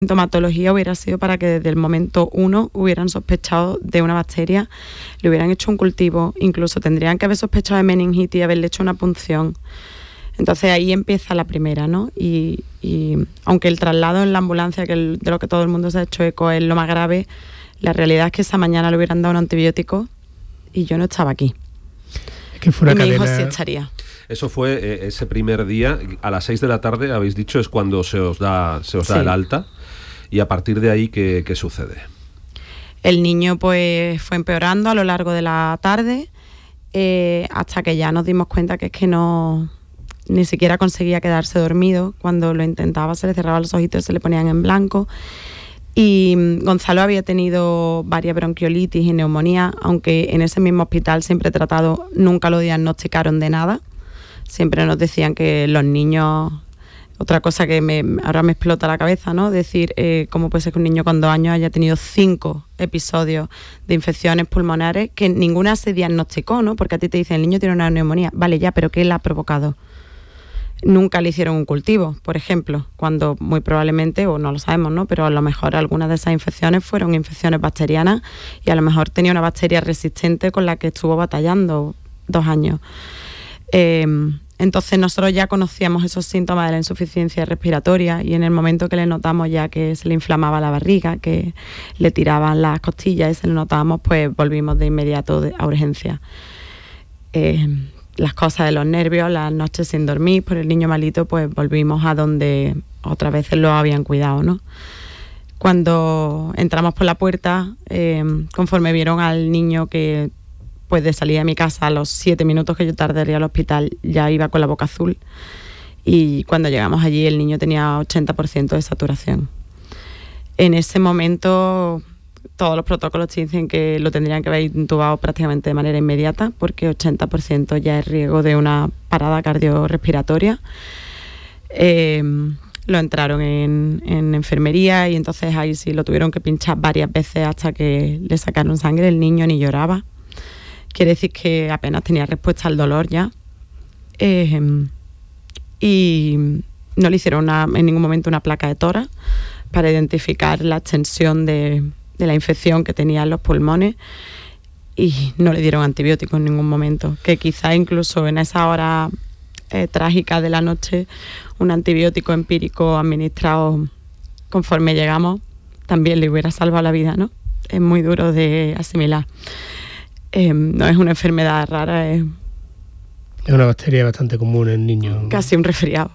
sintomatología hubiera sido para que desde el momento 1 hubieran sospechado de una bacteria, le hubieran hecho un cultivo, incluso tendrían que haber sospechado de meningitis y haberle hecho una punción. Entonces ahí empieza la primera, ¿no? Y aunque el traslado en la ambulancia, que de lo que todo el mundo se ha hecho eco, es lo más grave, la realidad es que esa mañana le hubieran dado un antibiótico y yo no estaba aquí. Es que fue una y mi cadena... hijo sí estaría. Eso fue ese primer día, a las 6 de la tarde, habéis dicho, es cuando se os da el alta. Y a partir de ahí, ¿qué sucede? El niño pues fue empeorando a lo largo de la tarde, hasta que ya nos dimos cuenta que es que ni siquiera conseguía quedarse dormido. Cuando lo intentaba se le cerraban los ojitos y se le ponían en blanco. Y Gonzalo había tenido varias bronquiolitis y neumonía, aunque en ese mismo hospital siempre tratado, nunca lo diagnosticaron de nada. Siempre nos decían que los niños... Otra cosa que ahora me explota la cabeza, ¿no? Decir, ¿cómo puede ser que un niño con 2 años haya tenido 5 episodios de infecciones pulmonares que ninguna se diagnosticó, ¿no? Porque a ti te dicen, el niño tiene una neumonía. Vale, ya, pero ¿qué la ha provocado? Nunca le hicieron un cultivo, por ejemplo, cuando muy probablemente, o no lo sabemos, ¿no? Pero a lo mejor algunas de esas infecciones fueron infecciones bacterianas y a lo mejor tenía una bacteria resistente con la que estuvo batallando 2 años. Entonces nosotros ya conocíamos esos síntomas de la insuficiencia respiratoria y en el momento que le notamos ya que se le inflamaba la barriga, que le tiraban las costillas y se le notábamos, pues volvimos de inmediato a urgencia. Las cosas de los nervios, las noches sin dormir por el niño malito, pues volvimos a donde otras veces lo habían cuidado, ¿no? Cuando entramos por la puerta, conforme vieron al niño que... pues de salir de mi casa a los 7 minutos que yo tardaría al hospital, ya iba con la boca azul. Y cuando llegamos allí el niño tenía 80% de saturación. En ese momento todos los protocolos te dicen que lo tendrían que haber intubado prácticamente de manera inmediata, porque 80% ya es riesgo de una parada cardiorrespiratoria. Lo entraron en enfermería y entonces ahí sí lo tuvieron que pinchar varias veces hasta que le sacaron sangre. El niño ni lloraba. Quiere decir que apenas tenía respuesta al dolor ya. Y no le hicieron en ningún momento una placa de tórax para identificar la extensión de la infección que tenía en los pulmones y no le dieron antibióticos en ningún momento. Que quizá incluso en esa hora trágica de la noche, un antibiótico empírico administrado conforme llegamos también le hubiera salvado la vida, ¿no? Es muy duro de asimilar. No es una enfermedad rara, es una bacteria bastante común en niños. Casi un resfriado.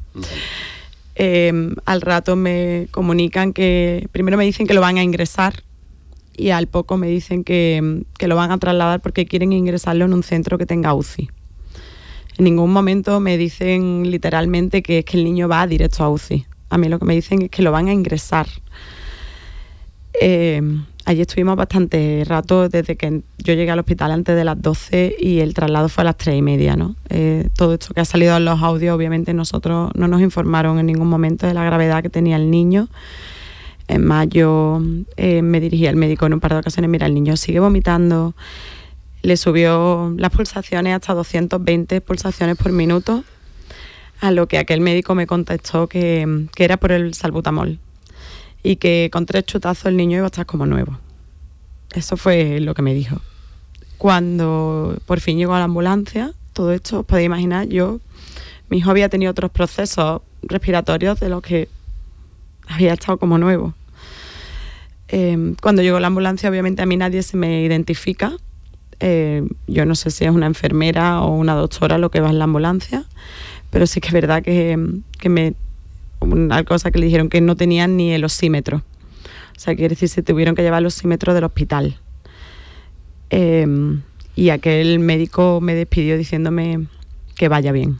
Al rato me comunican que, primero me dicen que lo van a ingresar y al poco me dicen que lo van a trasladar porque quieren ingresarlo en un centro que tenga UCI. En ningún momento me dicen literalmente que es que el niño va directo a UCI. A mí lo que me dicen es que lo van a ingresar. Allí estuvimos bastante rato desde que yo llegué al hospital antes de las 12 y el traslado fue a las 3:30, ¿no? Todo esto que ha salido en los audios, obviamente nosotros no nos informaron en ningún momento de la gravedad que tenía el niño. En mayo me dirigí al médico en un par de ocasiones, mira, el niño sigue vomitando, le subió las pulsaciones hasta 220 pulsaciones por minuto, a lo que aquel médico me contestó que era por el salbutamol. Y que con 3 chutazos el niño iba a estar como nuevo. Eso fue lo que me dijo. Cuando por fin llegó a la ambulancia, todo esto, os podéis imaginar, mi hijo había tenido otros procesos respiratorios de los que había estado como nuevo. Cuando llegó la ambulancia, obviamente a mí nadie se me identifica. Yo no sé si es una enfermera o una doctora lo que va en la ambulancia, pero sí que es verdad que una cosa que le dijeron que no tenían ni el osímetro. O sea, quiere decir, se tuvieron que llevar el osímetro del hospital. Y aquel médico me despidió diciéndome que vaya bien.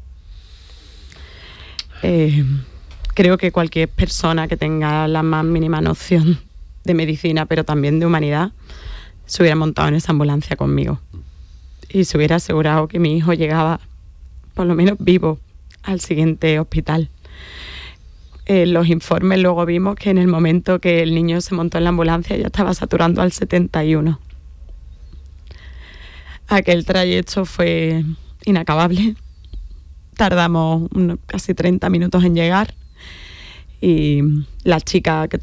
Creo que cualquier persona que tenga la más mínima noción de medicina, pero también de humanidad, se hubiera montado en esa ambulancia conmigo. Y se hubiera asegurado que mi hijo llegaba, por lo menos vivo, al siguiente hospital. Los informes luego vimos que en el momento que el niño se montó en la ambulancia ya estaba saturando al 71. Aquel trayecto fue inacabable. Tardamos casi 30 minutos en llegar y la chica que